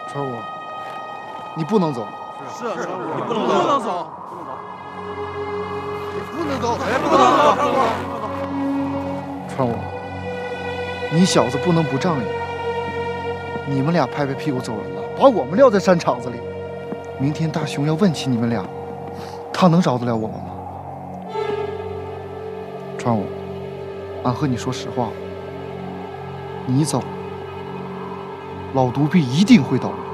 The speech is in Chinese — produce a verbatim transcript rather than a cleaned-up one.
川武，你不能走。 是是，你不能走，不能走， 不能走， 哎，不能走，不能走。 川武，你小子不能不仗义。你们俩拍拍屁股走人了，把我们撂在山场子里。明天大雄要问起你们俩，他能饶得了我们吗？川武，俺和你说实话，你走，老独臂一定会倒。